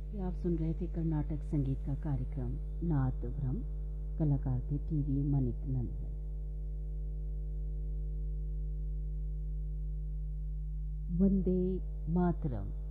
ये आप सुन रहे थे कर्नाटक संगीत का कार्यक्रम नाद ब्रह्म। कलाकार थे टीवी मणिक नंदन। वंदे मातरम।